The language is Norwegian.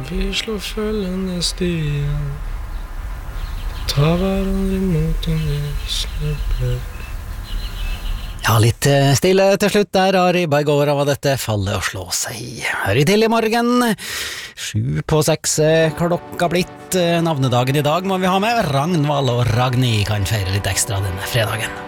Vi slår følgende stien, ta hverandre imot om vi snubler. Ja, litt stille til slutt der, Ari Bergård av dette Falle og slå seg. Hør i til i morgen, 7:06 klokka blitt. Navnedagen i dag må vi ha med. Ragnvald og Ragni kan feire litt ekstra denne fredagen.